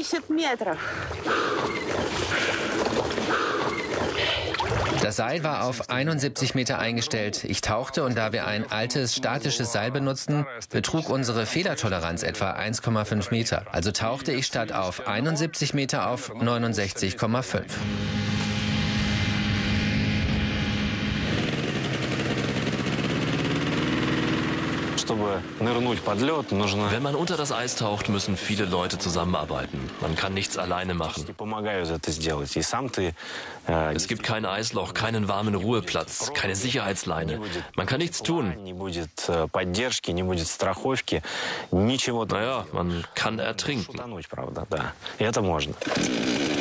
70 метров. Das Seil war auf 71 Meter eingestellt. Ich tauchte und da wir ein altes statisches Seil benutzten, betrug unsere Fehlertoleranz etwa 1,5 Meter. Also tauchte ich statt auf 71 Meter auf 69,5. Wenn man unter das Eis taucht, müssen viele Leute zusammenarbeiten. Man kann nichts alleine machen. Es gibt kein Eisloch, keinen warmen Ruheplatz, keine Sicherheitsleine. Man kann nichts tun. Naja, man kann ertrinken.